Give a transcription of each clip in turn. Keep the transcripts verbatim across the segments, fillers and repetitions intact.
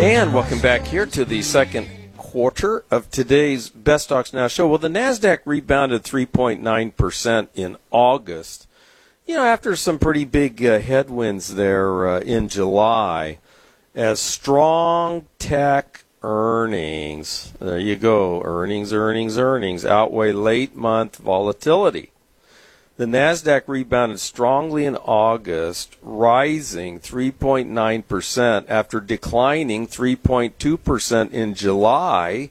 And welcome back here to the second quarter of today's Best Stocks Now show. Well, the NASDAQ rebounded three point nine percent in August. You know, after some pretty big uh, headwinds there uh, in July, as strong tech earnings, there you go, earnings, earnings, earnings, outweigh late month volatility. The NASDAQ rebounded strongly in August, rising three point nine percent after declining three point two percent in July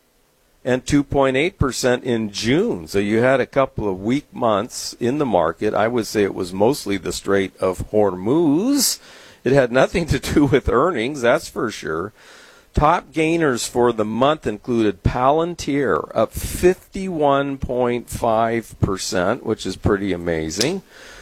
and two point eight percent in June. So you had a couple of weak months in the market. I would say it was mostly the Strait of Hormuz. It had nothing to do with earnings, that's for sure. Top gainers for the month included Palantir, up fifty-one point five percent, which is pretty amazing.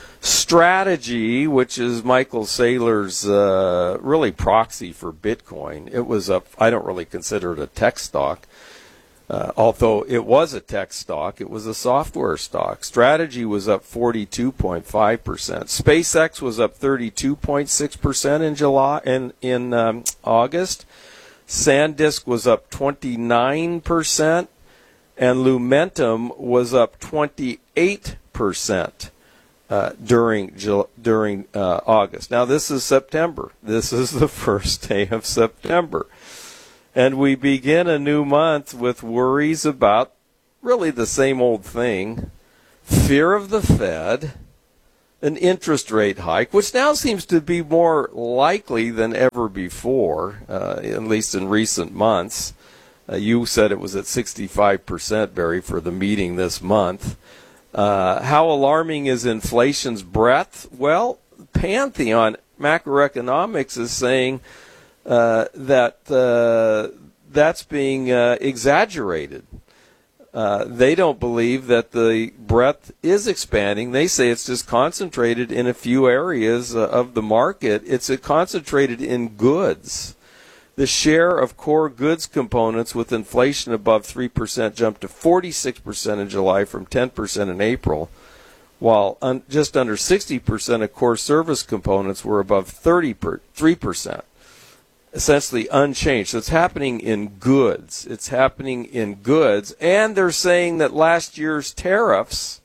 Strategy, which is Michael Saylor's uh, really proxy for Bitcoin, it was up. I don't really consider it a tech stock, uh, although it was a tech stock. It was a software stock. Strategy was up forty-two point five percent. SpaceX was up thirty-two point six percent in July and in, in um, August. SanDisk was up twenty-nine percent, and Lumentum was up twenty-eight percent uh, during during uh, August. Now, this is September. This is the first day of September. And we begin a new month with worries about really the same old thing, fear of the Fed, an interest rate hike, which now seems to be more likely than ever before, uh, at least in recent months. Uh, you said it was at sixty-five percent, Barry, for the meeting this month. Uh, how alarming is inflation's breadth? Well, Pantheon Macroeconomics is saying uh, that uh, that's being uh, exaggerated. Uh, they don't believe that the breadth is expanding. They say it's just concentrated in a few areas uh, of the market. It's uh, concentrated in goods. The share of core goods components with inflation above three percent jumped to forty-six percent in July from ten percent in April, while un- just under sixty percent of core service components were above thirty-three percent. Essentially unchanged. So it's happening in goods. It's happening in goods. And they're saying that last year's tariffs,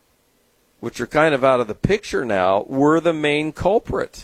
which are kind of out of the picture now, were the main culprit.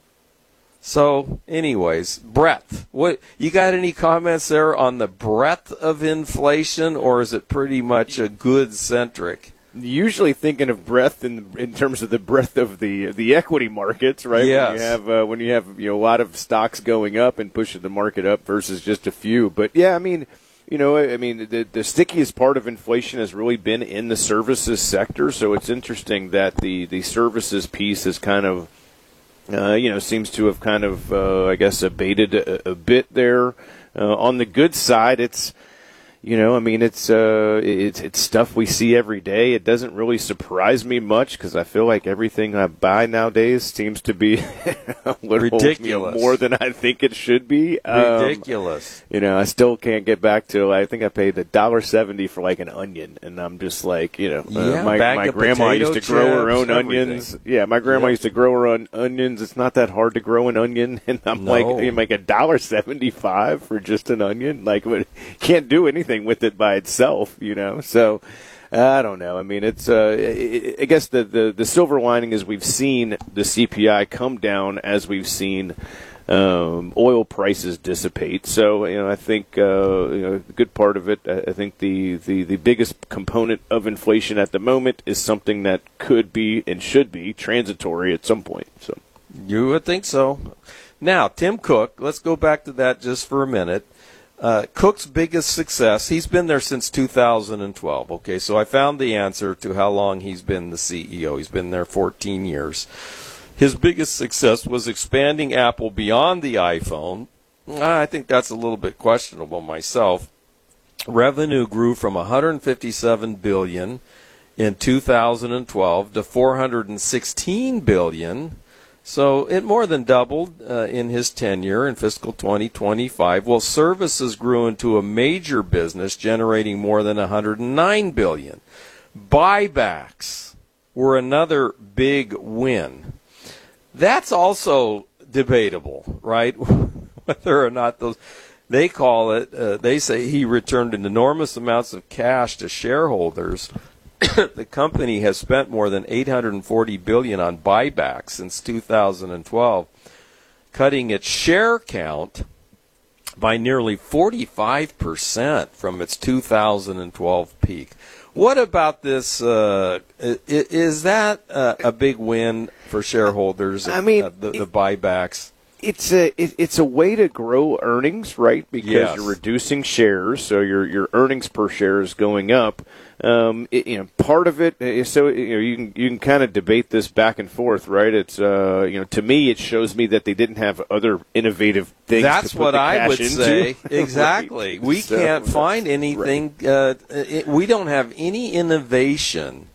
So, anyways, breadth. What you got any comments there on the breadth of inflation, or is it pretty much a goods-centric? Usually thinking of breadth in in terms of the breadth of the the equity markets, right? Yes. When you have uh, when you have you know a lot of stocks going up and pushing the market up versus just a few. But yeah, I mean, you know, I mean, the the stickiest part of inflation has really been in the services sector. So it's interesting that the the services piece is kind of uh, you know seems to have kind of uh, I guess abated a, a bit there. Uh, on the good side, it's You know, I mean, it's uh, it's it's stuff we see every day. It doesn't really surprise me much because I feel like everything I buy nowadays seems to be a little ridiculous, more than I think it should be. Ridiculous. Um, you know, I still can't get back to. I think I paid a dollar seventy for like an onion, and I'm just like, you know, yeah, uh, my my grandma used to grow her own everything. onions. Yeah, my grandma yeah. used to grow her own onions. It's not that hard to grow an onion, and I'm no. like, you make a dollar seventy-five for just an onion. Like, can't do anything with it by itself, you know. So I don't know. I mean, it's. Uh, I guess the, the the silver lining is we've seen the C P I come down as we've seen um, oil prices dissipate. So you know, I think uh, you know the good part of it. I think the, the the biggest component of inflation at the moment is something that could be and should be transitory at some point. So you would think so. Now, Tim Cook. Let's go back to that just for a minute. Uh, Cook's biggest success, he's been there since two thousand twelve. Okay, so I found the answer to how long he's been the C E O. He's been there fourteen years. His biggest success was expanding Apple beyond the iPhone. I think that's a little bit questionable myself. Revenue grew from one hundred fifty-seven billion dollars in two thousand twelve to four hundred sixteen billion dollars. So it more than doubled uh, in his tenure in fiscal twenty twenty-five. Well, services grew into a major business, generating more than one hundred nine billion dollars. Buybacks were another big win. That's also debatable, right? whether or not those, they call it, uh, they say he returned an enormous amounts of cash to shareholders. The company has spent more than eight hundred forty billion dollars on buybacks since two thousand twelve, cutting its share count by nearly forty-five percent from its two thousand twelve peak. What about this? Uh, is that uh, a big win for shareholders? I mean, uh, the, the buybacks. It's a it, it's a way to grow earnings, right? Because yes. you're reducing shares, so your your earnings per share is going up. Um, it, you know, part of it is so you know you can you can kind of debate this back and forth, right? It's uh, you know to me it shows me that they didn't have other innovative things. That's to put what the I cash would into. say. Exactly. Right. We So, can't find anything. Right. Uh, it, we don't have any innovation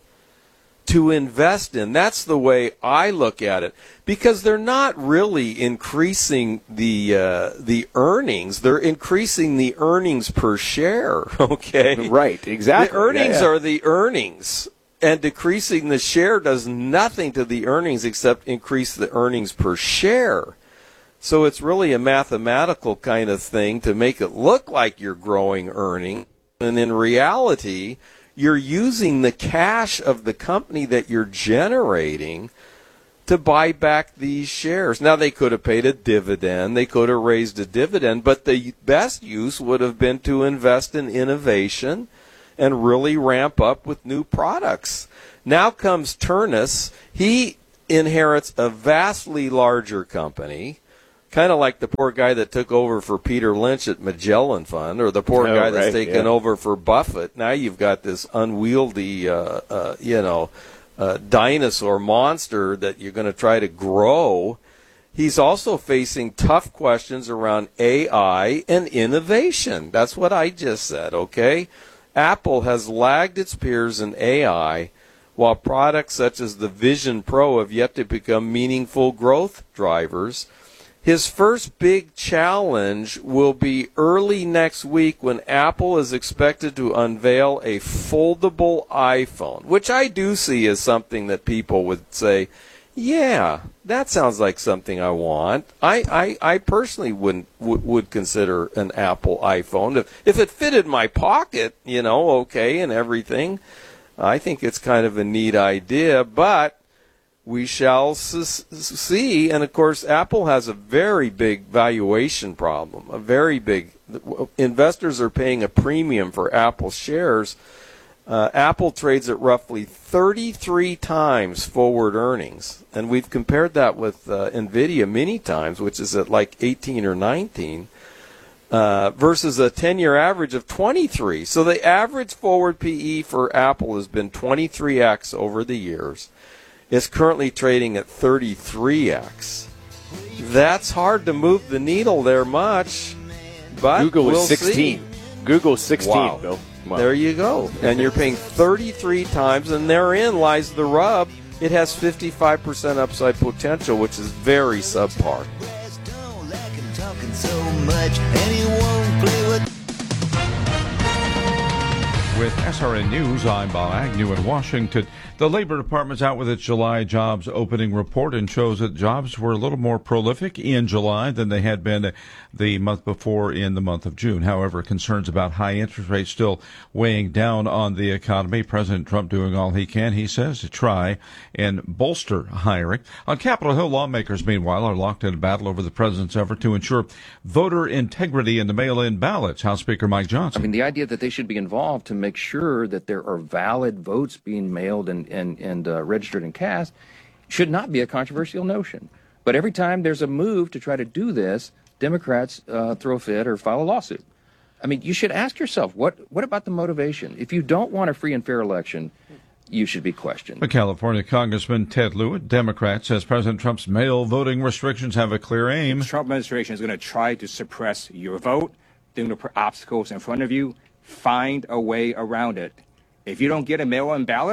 to invest in. That's the way I look at it, because they're not really increasing the uh, the earnings. They're increasing the earnings per share. Okay, Right, exactly. The earnings yeah, yeah. are the earnings, and decreasing the share does nothing to the earnings except increase the earnings per share. So it's really a mathematical kind of thing to make it look like you're growing earning, and in reality, you're using the cash of the company that you're generating to buy back these shares. Now, they could have paid a dividend. They could have raised a dividend. But the best use would have been to invest in innovation and really ramp up with new products. Now comes Turnus. He inherits a vastly larger company, kind of like the poor guy that took over for Peter Lynch at Magellan Fund, or the poor Oh, guy that's right, taken yeah. over for Buffett. Now you've got this unwieldy, uh, uh, you know, uh, dinosaur monster that you're going to try to grow. He's also facing tough questions around A I and innovation. That's what I just said, okay? Apple has lagged its peers in A I, while products such as the Vision Pro have yet to become meaningful growth drivers. His first big challenge will be early next week when Apple is expected to unveil a foldable iPhone, which I do see as something that people would say, yeah, that sounds like something I want. I, I, I personally wouldn't would, would consider an Apple iPhone. If, if it fitted my pocket, you know, okay, and everything, I think it's kind of a neat idea, but we shall s- see. And, of course, Apple has a very big valuation problem, a very big. Investors are paying a premium for Apple shares. Uh, Apple trades at roughly thirty-three times forward earnings. And we've compared that with uh, NVIDIA many times, which is at like eighteen or nineteen, uh, versus a ten-year average of twenty-three. So the average forward P E for Apple has been twenty-three x over the years. It's currently trading at thirty-three x. That's hard to move the needle there much, but Google we'll is sixteen. see. Google sixteen, Wow. Bill. Wow. There you go. And you're paying thirty-three times, and therein lies the rub. It has fifty-five percent upside potential, which is very subpar. With S R N News, I'm Bob Agnew in Washington. The Labor Department's out with its July jobs opening report and shows that jobs were a little more prolific in July than they had been the month before in the month of June. However, concerns about high interest rates still weighing down on the economy. President Trump doing all he can, he says, to try and bolster hiring. On Capitol Hill, lawmakers, meanwhile, are locked in a battle over the president's effort to ensure voter integrity in the mail-in ballots. House Speaker Mike Johnson. I mean, the idea that they should be involved to make sure that there are valid votes being mailed and, and, and uh, registered and cast should not be a controversial notion. But every time there's a move to try to do this, Democrats uh, throw a fit or file a lawsuit. I mean, you should ask yourself, what, what about the motivation? If you don't want a free and fair election, you should be questioned. A California Congressman Ted Lewitt, Democrat, says President Trump's mail voting restrictions have a clear aim. The Trump administration is going to try to suppress your vote. They're going to put obstacles in front of you. Find a way around it. If you don't get a mail-in ballot,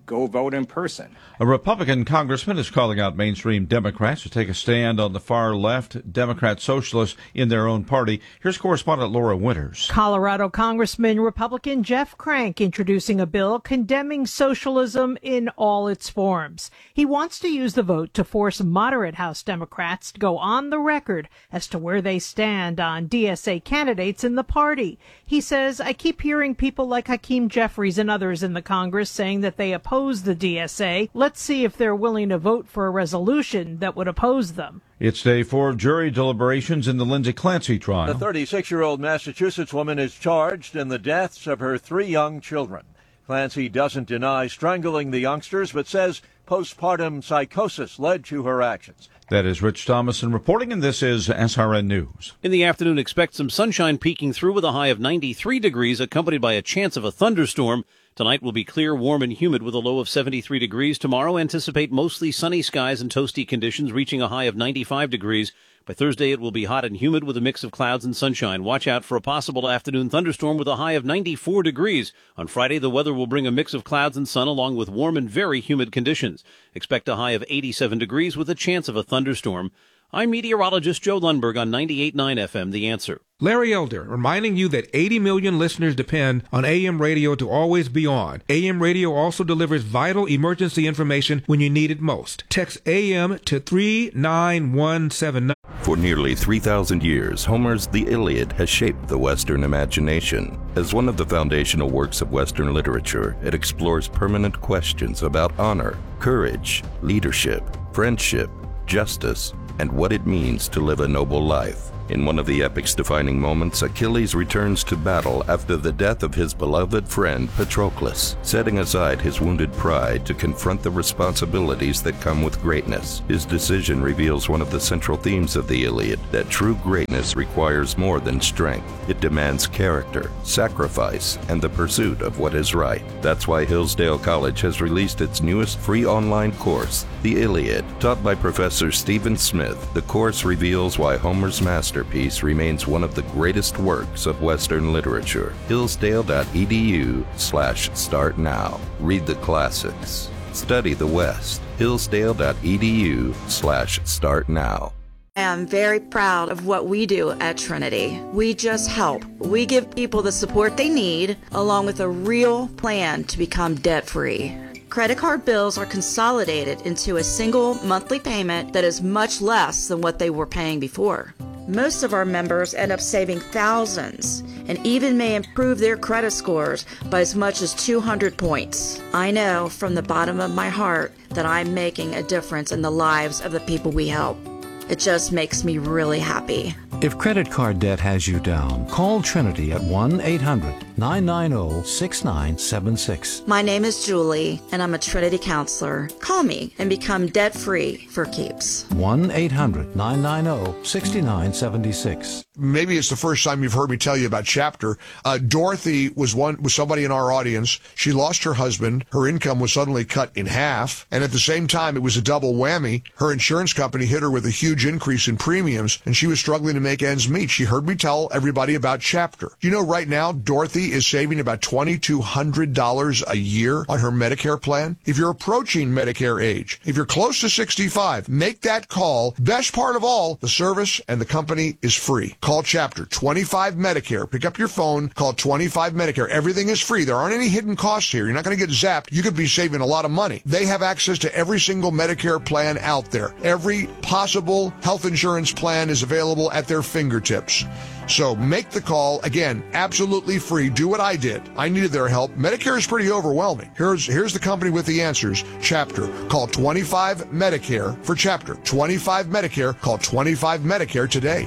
go vote in person. A Republican congressman is calling out mainstream Democrats to take a stand on the far left Democrat socialists in their own party. Here's correspondent Laura Winters. Colorado Congressman Republican Jeff Crank introducing a bill condemning socialism in all its forms. He wants to use the vote to force moderate House Democrats to go on the record as to where they stand on D S A candidates in the party. He says, I keep hearing people like Hakeem Jeffries and others in the Congress saying that they oppose the D S A. Let's see if they're willing to vote for a resolution that would oppose them. It's day four of jury deliberations in the Lindsay Clancy trial. The thirty-six-year-old Massachusetts woman is charged in the deaths of her three young children. Clancy doesn't deny strangling the youngsters, but says postpartum psychosis led to her actions. That is Rich Thomason reporting, and this is S R N News. In the afternoon, expect some sunshine peeking through with a high of ninety-three degrees, accompanied by a chance of a thunderstorm. Tonight will be clear, warm, and humid with a low of seventy-three degrees. Tomorrow, anticipate mostly sunny skies and toasty conditions, reaching a high of ninety-five degrees. By Thursday, it will be hot and humid with a mix of clouds and sunshine. Watch out for a possible afternoon thunderstorm with a high of ninety-four degrees. On Friday, the weather will bring a mix of clouds and sun along with warm and very humid conditions. Expect a high of eighty-seven degrees with a chance of a thunderstorm. I'm meteorologist Joe Lundberg on ninety-eight point nine F M, The Answer. Larry Elder, reminding you that eighty million listeners depend on A M radio to always be on. A M radio also delivers vital emergency information when you need it most. Text A M to three nine one seven nine. For nearly three thousand years, Homer's The Iliad has shaped the Western imagination. As one of the foundational works of Western literature, it explores permanent questions about honor, courage, leadership, friendship, justice, and what it means to live a noble life. In one of the epic's defining moments, Achilles returns to battle after the death of his beloved friend Patroclus, setting aside his wounded pride to confront the responsibilities that come with greatness. His decision reveals one of the central themes of the Iliad, that true greatness requires more than strength. It demands character, sacrifice, and the pursuit of what is right. That's why Hillsdale College has released its newest free online course, The Iliad. Taught by Professor Stephen Smith, the course reveals why Homer's masterpiece remains one of the greatest works of Western literature. Hillsdale.edu slash start now. Read the classics. Study the West. Hillsdale.edu slash start now. I am very proud of what we do at Trinity. We just help. We give people the support they need, along with a real plan to become debt-free. Credit card bills are consolidated into a single monthly payment that is much less than what they were paying before. Most of our members end up saving thousands and even may improve their credit scores by as much as two hundred points. I know from the bottom of my heart that I'm making a difference in the lives of the people we help. It just makes me really happy. If credit card debt has you down, call Trinity at one eight hundred nine nine zero six nine seven six. My name is Julie, and I'm a Trinity counselor. Call me and become debt-free for keeps. one eight hundred nine nine zero six nine seven six. Maybe it's the first time you've heard me tell you about Chapter. Uh, Dorothy was one was somebody in our audience. She lost her husband. Her income was suddenly cut in half. And at the same time, it was a double whammy. Her insurance company hit her with a huge increase in premiums, and she was struggling to make ends meet. She heard me tell everybody about Chapter. You know, right now, Dorothy is saving about two thousand two hundred dollars a year on her Medicare plan. If you're approaching Medicare age, if you're close to sixty-five, make that call. Best part of all, the service and the company is free. Call Chapter twenty-five Medicare. Pick up your phone, call twenty-five Medicare. Everything is free. There aren't any hidden costs here. You're not going to get zapped. You could be saving a lot of money. They have access to every single Medicare plan out there. Every possible health insurance plan is available at their fingertips. So make the call. Again, absolutely free. Do what I did. I needed their help. Medicare is pretty overwhelming. Here's here's the company with the answers. Chapter. Call twenty-five Medicare for Chapter. twenty-five Medicare. Call twenty-five Medicare today.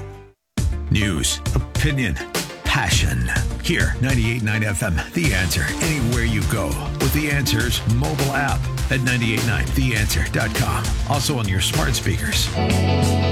News, opinion, passion. Here, ninety-eight point nine F M, The Answer. Anywhere you go with The Answer's mobile app at nine eight nine the answer dot com. Also on your smart speakers.